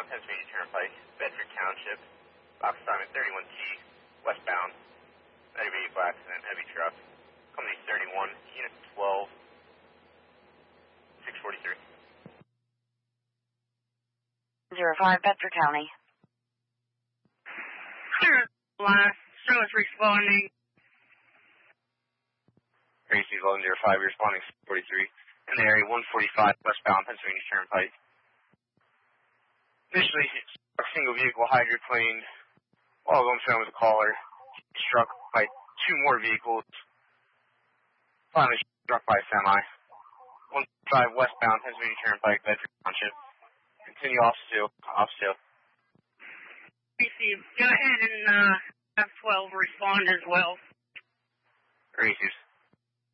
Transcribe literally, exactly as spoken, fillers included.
Pennsylvania Turnpike, Bedford Township, box assignment thirty-one T, westbound, motor vehicle accident, heavy truck, company thirty-one, unit twelve, six forty-three. Zero five, Bedford County. Line, show us responding. A C eleven zero five, responding six forty-three. In the area one forty-five, westbound, Pennsylvania Turnpike. Initially, a single vehicle hydroplaned while going film with a caller. Struck by two more vehicles. Finally struck by a semi. one forty-five, westbound, Pennsylvania Turnpike, Bedford Township. Continue off still, off still. A C, go ahead and uh, have twelve respond as well. Races.